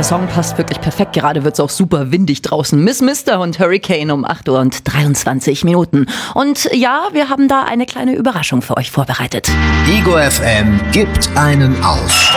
der Song passt wirklich perfekt. Gerade wird es auch super windig draußen. Miss Mister und Hurricane um 8 Uhr und 23 Minuten. Und ja, wir haben da eine kleine Überraschung für euch vorbereitet. Ego FM gibt einen auf.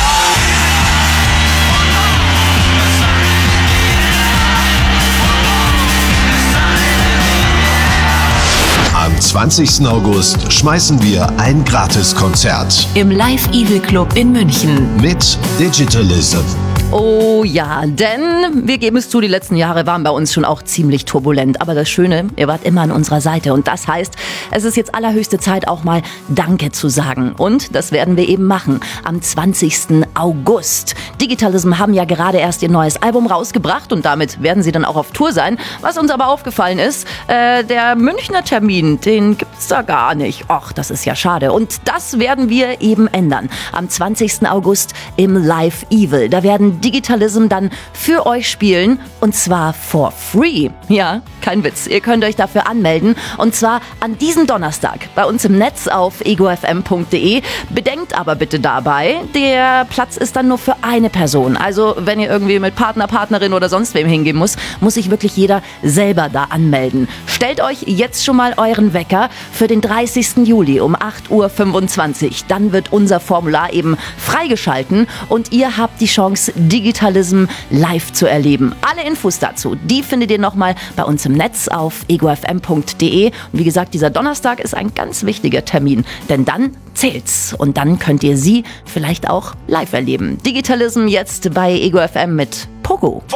Am 20. August schmeißen wir ein Gratiskonzert im Live Evil Club in München mit Digitalism. Oh ja, denn wir geben es zu, die letzten Jahre waren bei uns schon auch ziemlich turbulent. Aber das Schöne, ihr wart immer an unserer Seite. Und das heißt, es ist jetzt allerhöchste Zeit, auch mal Danke zu sagen. Und das werden wir eben machen am 20. August. Digitalism haben ja gerade erst ihr neues Album rausgebracht und damit werden sie dann auch auf Tour sein. Was uns aber aufgefallen ist, der Münchner Termin, den gibt's da gar nicht. Och, das ist ja schade. Und das werden wir eben ändern. Am 20. August im Live Evil. Da werden Digitalism dann für euch spielen und zwar for free. Ja, kein Witz. Ihr könnt euch dafür anmelden und zwar an diesem Donnerstag bei uns im Netz auf egofm.de. Bedenkt aber bitte dabei, der Platz ist dann nur für eine Person. Also wenn ihr irgendwie mit Partner, Partnerin oder sonst wem hingehen muss sich wirklich jeder selber da anmelden. Stellt euch jetzt schon mal euren Wecker für den 30. Juli um 8.25 Uhr. Dann wird unser Formular eben freigeschalten und ihr habt die Chance, Digitalism live zu erleben. Alle Infos dazu, die findet ihr nochmal bei uns im Netz auf egofm.de. Und wie gesagt, dieser Donnerstag ist ein ganz wichtiger Termin, denn dann zählt's. Und dann könnt ihr sie vielleicht auch live erleben. Digitalism jetzt bei Ego FM mit Pogo.